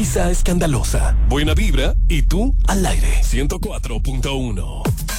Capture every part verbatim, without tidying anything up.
Risa escandalosa, buena vibra y tú al aire. ciento cuatro punto uno.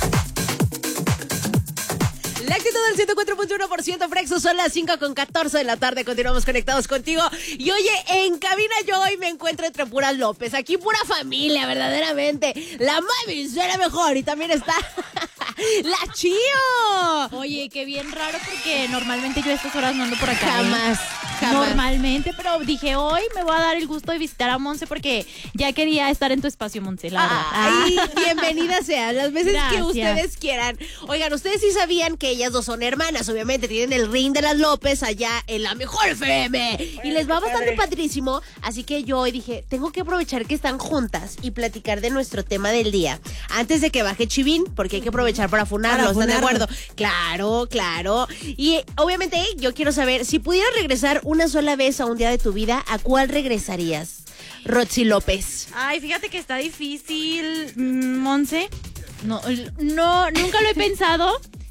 La actitud del ciento cuatro punto uno por ciento Frexo, son las cinco con catorce de la tarde. Continuamos conectados contigo. Y oye, en cabina yo hoy me encuentro entre puras López. Aquí pura familia, verdaderamente. La mami suena mejor y también está la Chío. Oye, qué bien raro porque normalmente yo a estas horas no ando por acá. Jamás, ¿eh? jamás. Normalmente, pero dije hoy me voy a dar el gusto de visitar a Monse porque ya quería estar en tu espacio, Monse, la verdad. Ay, bienvenida sea, las veces Gracias. que ustedes quieran. Oigan, ustedes sí sabían que ellas dos son hermanas, obviamente tienen el ring de las López allá en la mejor F M y les va bastante padrísimo, así que yo hoy dije, tengo que aprovechar que están juntas y platicar de nuestro tema del día antes de que baje Chivín, porque hay que aprovechar para funarlo, ¿están de acuerdo? Claro, claro. Y obviamente yo quiero saber, si pudieras regresar una sola vez a un día de tu vida, ¿a cuál regresarías? Roxy López. Ay, fíjate que está difícil, mm, Monse. No, no, nunca lo he pensado.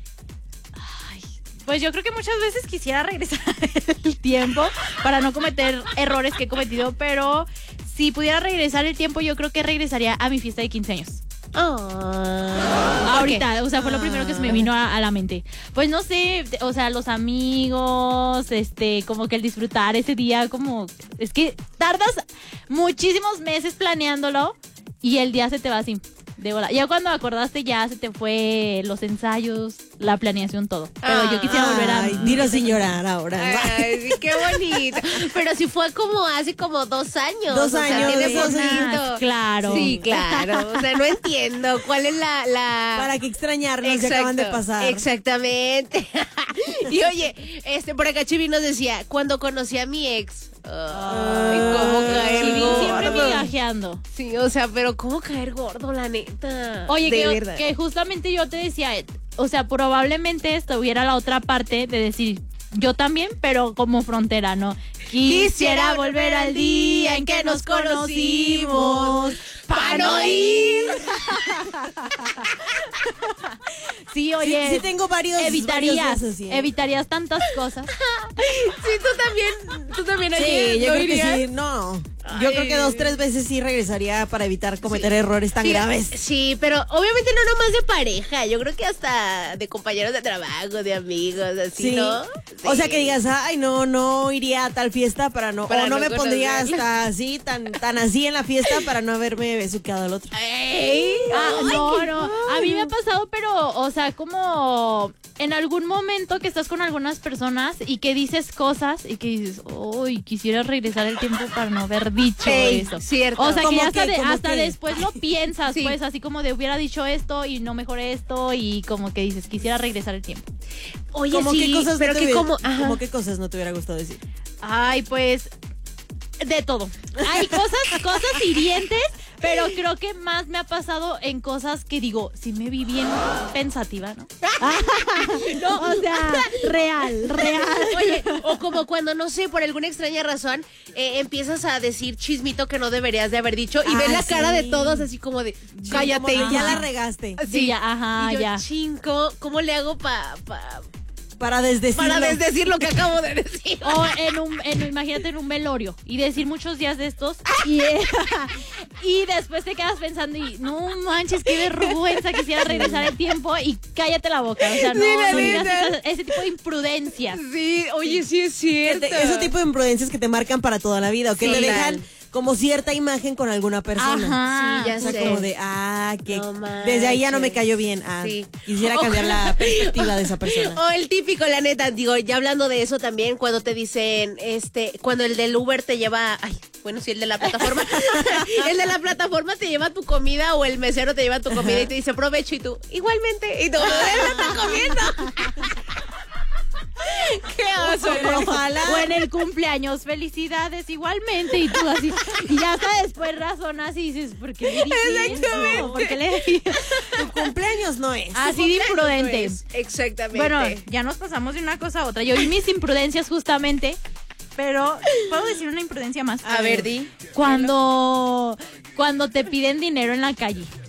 Ay, pues yo creo que muchas veces quisiera regresar el tiempo para no cometer errores que he cometido, pero si pudiera regresar el tiempo, yo creo que regresaría a mi fiesta de quince años. Oh. Ahorita, o sea, fue lo primero que se me vino a, a la mente. Pues no sé, o sea, los amigos, este, como que el disfrutar ese día, como, es que tardas muchísimos meses planeándolo y el día se te va así, de bola. Ya cuando acordaste ya se te fue los ensayos, la planeación, todo. Pero Ah, yo quisiera volver a... Ay, dilo sin llorar ahora. Ay, sí, qué bonito. Pero si fue como hace como dos años. Dos o sea, años, tiene dos poquito. años, claro. Sí, claro. O sea, no entiendo cuál es la... la... Para que extrañarnos que acaban de pasar. Exactamente. Y oye, este por acá Chivi nos decía, cuando conocí a mi ex... Ay, cómo caer Chivín siempre gordo. migajeando. Sí, o sea, pero cómo caer gordo, la neta. Oye, de que, verdad. que justamente yo te decía, eh, o sea, probablemente estuviera la otra parte de decir, yo también, pero como frontera, ¿no? Quisiera volver al día en que nos conocimos para no ir. Sí, oye, Sí, sí tengo varios. evitarías, varios de esos, sí. evitarías tantas cosas. Sí, tú también, tú también Sí, ayer, yo ¿no creo que irías? sí, no. Yo Ay. creo que dos, tres veces sí regresaría para evitar cometer errores tan Sí, graves. Sí, pero obviamente no nomás de pareja, yo creo que hasta de compañeros de trabajo, de amigos, así, Sí. ¿no? O Sí. sea, que digas, ay, no, no iría a tal fiesta para no, Para o no, no me pondría conocerla. hasta así, tan, tan así en la fiesta para no haberme besuqueado al otro. Ey, Ah, ay, no, qué no. mal. A mí me ha pasado, pero, o sea, como en algún momento que estás con algunas personas y que dices cosas y que dices, uy, quisiera regresar el tiempo para no haber dicho Ey, eso. cierto. O sea, que ¿Cómo ya hasta, qué? de- ¿Cómo hasta qué? después lo piensas, Sí. pues, así como de hubiera dicho esto y no mejor esto y como que dices, quisiera regresar el tiempo. Oye, ¿Cómo sí, qué cosas pero no te que hubiera- como... ajá. ¿Cómo qué cosas no te hubiera gustado decir? Ay, pues, de todo. Hay cosas, cosas hirientes, pero creo que más me ha pasado en cosas que digo, sí me vi bien pensativa, ¿no? No, o sea, real, real. Oye, o como cuando, no sé, por alguna extraña razón, eh, empiezas a decir chismito que no deberías de haber dicho y Ah, ves la sí. cara de todos así como de, cállate. Como, ya Ajá. la regaste. Sí, ya, ajá, y yo, ya. chingo, ¿cómo le hago pa, pa- Para desdecirlo. para desdecir lo que acabo de decir? O en un, en, imagínate en un velorio y decir muchos días de estos y, eh, y después te quedas pensando y no manches, qué vergüenza, quisiera regresar el tiempo y cállate la boca. O sea, no, Sí, la no digas neta. esas- ese tipo de imprudencias. Sí, oye, sí es cierto. Ese tipo de imprudencias que te marcan para toda la vida o que Sí. te dejan como cierta imagen con alguna persona. Ajá. Sí, ya O sea, sé. como de, ah, que No desde ahí ya no me manches. cayó bien. Ah, Sí. quisiera cambiar la perspectiva de esa persona. O el típico, la neta, digo, ya hablando de eso también, cuando te dicen, este, cuando el del Uber te lleva, ay, bueno, sí, el de la plataforma, el de la plataforma te lleva tu comida o el mesero te lleva tu comida y te dice provecho y tú, igualmente, y tú, él no está comiendo. Qué oso. Pero ojalá. O en el cumpleaños, felicidades igualmente. Y tú así, y ya hasta después razonas y dices, ¿por qué le dije eso? ¿Por qué le dije? Tu cumpleaños no es. Así de imprudente. Exactamente. Bueno, ya nos pasamos de una cosa a otra. Yo vi mis imprudencias justamente, pero ¿puedo decir una imprudencia más? a ver, di. Cuando, cuando te piden dinero en la calle.